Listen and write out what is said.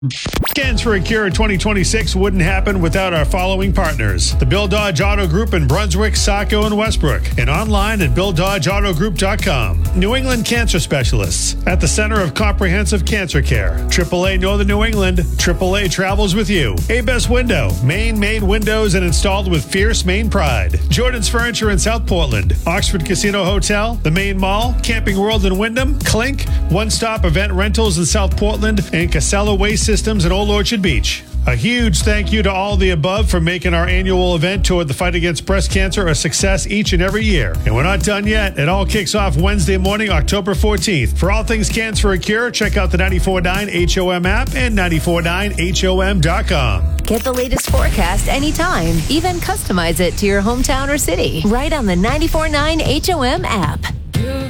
Scans for a Cure 2026 wouldn't happen without our following partners. The Bill Dodge Auto Group in Brunswick, Saco, and Westbrook. And online at BillDodgeAutoGroup.com. New England Cancer Specialists at the center of comprehensive cancer care. AAA Northern New England. AAA travels with you. A-Best Window. Maine-made windows and installed with fierce Maine pride. Jordan's Furniture in South Portland. Oxford Casino Hotel. The Maine Mall. Camping World in Wyndham. Clink. One-stop event rentals in South Portland. And Casella Waste Systems in Old Orchard Beach. A huge thank you to all the above for making our annual event toward the fight against breast cancer a success each and every year. And we're not done yet. It all kicks off Wednesday morning, October 14th. For all things Cans for a Cure, check out the 94.9 HOM app and 94.9HOM.com. Get the latest forecast anytime. Even customize it to your hometown or city. Right on the 94.9 HOM app.